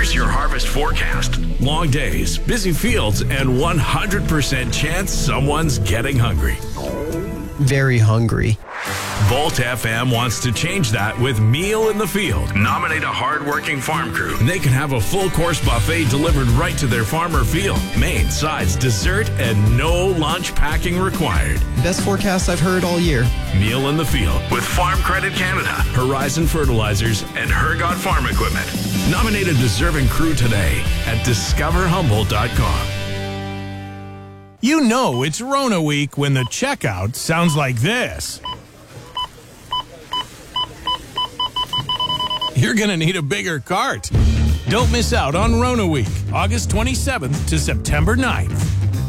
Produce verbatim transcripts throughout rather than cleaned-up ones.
Here's your harvest forecast. Long days, busy fields, and one hundred percent chance someone's getting hungry. Very hungry. Volt F M wants to change that with Meal in the Field. Nominate a hard-working farm crew. They can have a full-course buffet delivered right to their farm or field. Main, sides, dessert, and no lunch packing required. Best forecast I've heard all year. Meal in the Field with Farm Credit Canada, Horizon Fertilizers, and Hergot Farm Equipment. Nominate a deserving crew today at discover humboldt dot com. You know it's Rona week when the checkout sounds like this. You're going to need a bigger cart. Don't miss out on Rona week, August twenty-seventh to September ninth.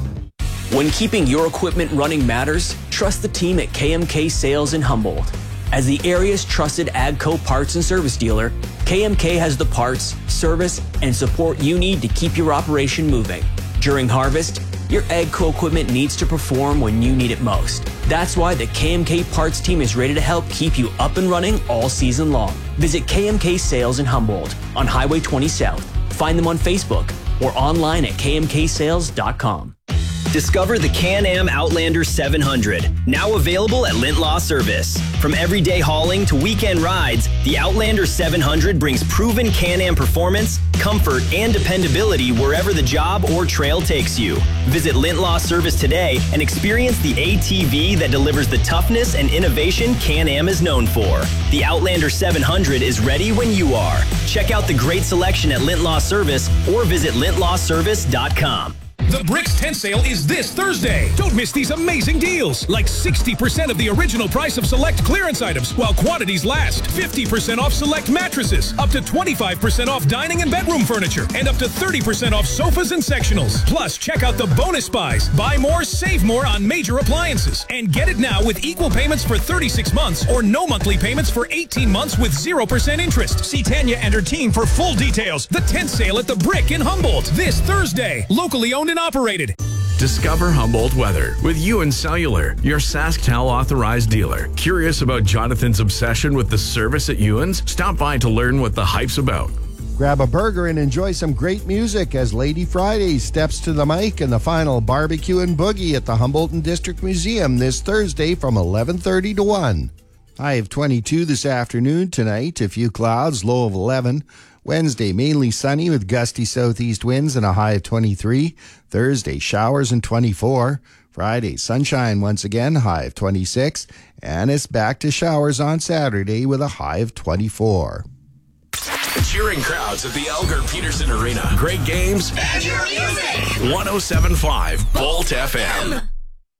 When keeping your equipment running matters, trust the team at K M K Sales in Humboldt. As the area's trusted AGCO parts and service dealer, K M K has the parts, service, and support you need to keep your operation moving. During harvest, your AGCO equipment needs to perform when you need it most. That's why the K M K Parts team is ready to help keep you up and running all season long. Visit K M K Sales in Humboldt on Highway twenty South. Find them on Facebook or online at K M K sales dot com. Discover the Can-Am Outlander seven hundred, now available at Lint Law Service. From everyday hauling to weekend rides, the Outlander seven hundred brings proven Can-Am performance, comfort, and dependability wherever the job or trail takes you. Visit Lint Law Service today and experience the A T V that delivers the toughness and innovation Can-Am is known for. The Outlander seven hundred is ready when you are. Check out the great selection at Lint Law Service or visit lint law service dot com. The Bricks tent sale is this Thursday. Don't miss these amazing deals. Like sixty percent of the original price of select clearance items while quantities last. fifty percent off select mattresses. Up to twenty-five percent off dining and bedroom furniture. And up to thirty percent off sofas and sectionals. Plus, check out the bonus buys. Buy more, save more on major appliances. And get it now with equal payments for thirty-six months or no monthly payments for eighteen months with zero percent interest. See Tanya and her team for full details. The tent sale at the Brick in Humboldt this Thursday. Locally owned and operated. Discover Humboldt weather with Ewan Cellular, your SaskTel authorized dealer. Curious about Jonathan's obsession with the service at Ewan's? Stop by to learn what the hype's about. Grab a burger and enjoy some great music as Lady Friday steps to the mic in the final barbecue and boogie at the Humboldt District Museum this Thursday from eleven thirty to one. High of twenty-two this afternoon. Tonight, a few clouds, low of eleven. Wednesday, mainly sunny with gusty southeast winds and a high of twenty-three. Thursday, showers and twenty-four. Friday, sunshine once again, high of twenty-six. And it's back to showers on Saturday with a high of twenty-four. Cheering crowds at the Elgar Peterson Arena. Great games. And your music. one oh seven point five Volt F M.